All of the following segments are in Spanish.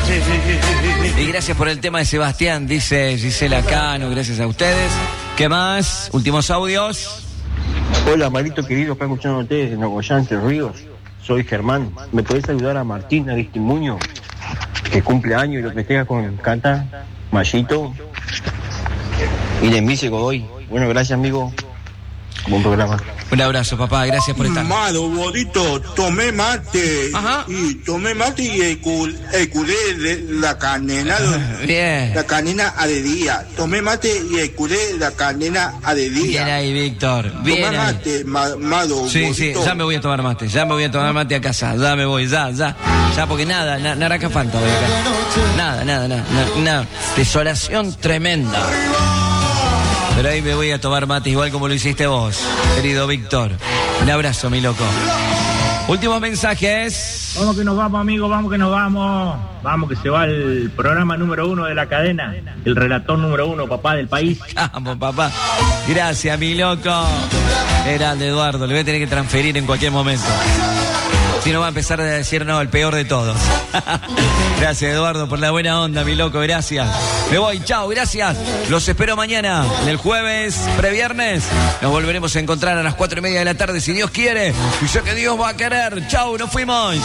Y gracias por el tema de Sebastián, dice Gisela Cano, gracias a ustedes. ¿Qué más? Últimos audios. Hola, Marito querido, acá escuchando ustedes de Nogoyá, Entre Ríos. Soy Germán. ¿Me podés ayudar a Martín Aristimuño, que cumple años y lo festeja con Canta, Mayito y Denvice Godoy? Bueno, gracias, amigo. Buen programa. Un abrazo, papá, gracias por estar. Malo, bonito, tomé mate. Ajá. Y tomé mate y el culé de la canena. Bien. La canena a de día. Tomé mate y el culé de la canena a de día. Bien ahí, Víctor. Bien Tomé ahí. mate, malo, Sí, bonito. sí, ya me voy a tomar mate. Ya me voy a tomar mate a casa. Ya me voy, ya. Ya, porque nada, naranja fanta voy acá. Nada. Desolación tremenda. Pero ahí me voy a tomar mate igual como lo hiciste vos, querido Víctor. Un abrazo, mi loco. Últimos mensajes. Vamos que nos vamos, amigos, vamos que nos vamos. Vamos que se va el programa número 1 de la cadena. El relator número 1, papá del país. Vamos, papá. Gracias, mi loco. Grande, Eduardo. Le voy a tener que transferir en cualquier momento. Si no va a empezar a decir, no, el peor de todos. Gracias, Eduardo, por la buena onda, mi loco, gracias. Me voy, chao, gracias. Los espero mañana, el jueves, previernes. Nos volveremos a encontrar a las 4:30 de la tarde, si Dios quiere. Y sé que Dios va a querer. Chao, nos fuimos.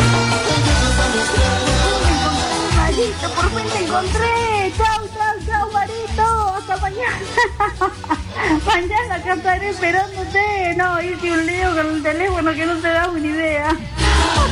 Marito, por fin te encontré. Chao, Marito. Hasta mañana. Mañana acá estaré esperándote. No, hice un lío con el teléfono que no te da una idea.